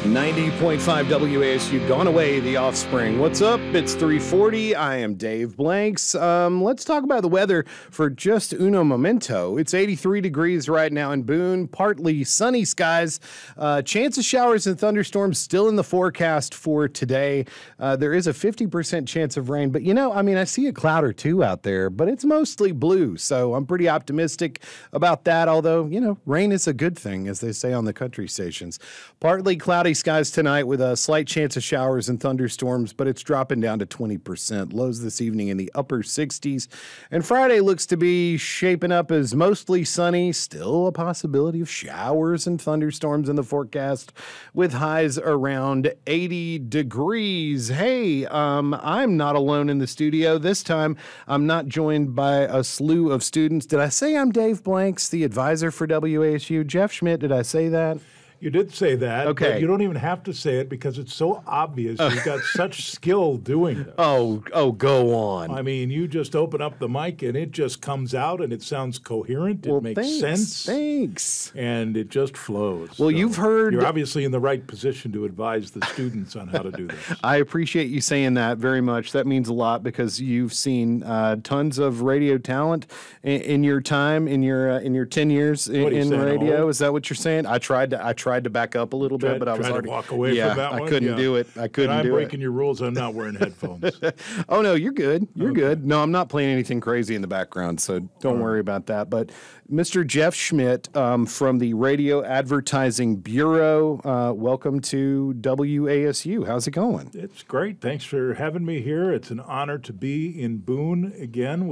90.5 WASU, Gone Away, The Offspring. What's up? It's 3:40. I am Dave Blanks. Let's talk about the weather for just uno momento. It's 83 degrees right now in Boone, partly sunny skies. Chance of showers and thunderstorms still in the forecast for today. There is a 50% chance of rain, but I see a cloud or two out there, but it's mostly blue, so I'm pretty optimistic about that, although, rain is a good thing, as they say on the country stations. Partly cloudy skies tonight with a slight chance of showers and thunderstorms, but it's dropping down to 20%. Lows this evening in the upper 60s. And Friday looks to be shaping up as mostly sunny. Still a possibility of showers and thunderstorms in the forecast with highs around 80 degrees. Hey, I'm not alone in the studio. This time, I'm not joined by a slew of students. Did I say I'm Dave Blanks, the advisor for WASU? Jeff Schmidt, did I say that? You did say that, okay. But you don't even have to say it because it's so obvious. You've got such skill doing this. Oh, go on. I mean, you just open up the mic and it just comes out and it sounds coherent. Well, it makes sense. Thanks. And it just flows. Well, you've heard... You're obviously in the right position to advise the students on how to do this. I appreciate you saying that very much. That means a lot because you've seen tons of radio talent in your time, in your 10 years in radio. Oh. Is that what you're saying? I tried to back up a little bit, but I was already to walk away from that one. I couldn't do it. I couldn't do it. I'm breaking your rules. I'm not wearing headphones. Oh no, you're good. You're good. No, I'm not playing anything crazy in the background, so don't worry about that. But Mr. Jeff Schmidt from the Radio Advertising Bureau, welcome to WASU. How's it going? It's great. Thanks for having me here. It's an honor to be in Boone again.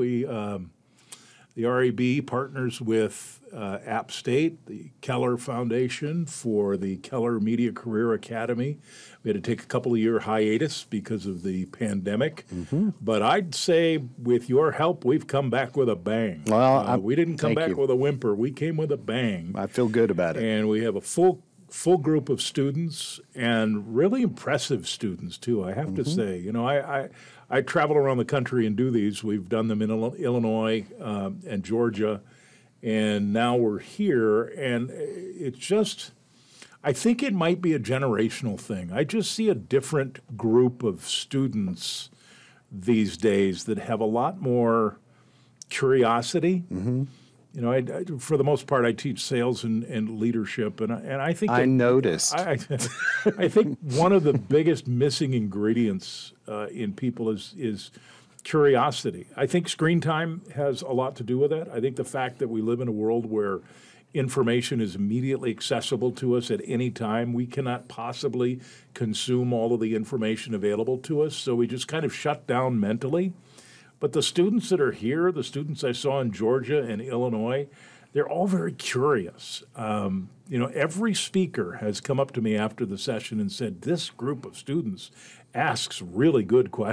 The RAB partners with App State, the Keller Foundation for the Keller Media Career Academy. We had to take a couple of year hiatus because of the pandemic. Mm-hmm. But I'd say with your help, we've come back with a bang. Well, we didn't come back with a whimper. We came with a bang. I feel good about it. And we have a full group of students and really impressive students, too, I have to say. I travel around the country and do these. We've done them in Illinois and Georgia, and now we're here. And it's just, I think it might be a generational thing. I just see a different group of students these days that have a lot more curiosity. Mm-hmm. For the most part, I teach sales and leadership, and I think I noticed. I think one of the biggest missing ingredients in people is curiosity. I think screen time has a lot to do with that. I think the fact that we live in a world where information is immediately accessible to us at any time, we cannot possibly consume all of the information available to us, so we just kind of shut down mentally. But the students that are here, the students I saw in Georgia and Illinois, they're all very curious. Every speaker has come up to me after the session and said, this group of students asks really good questions.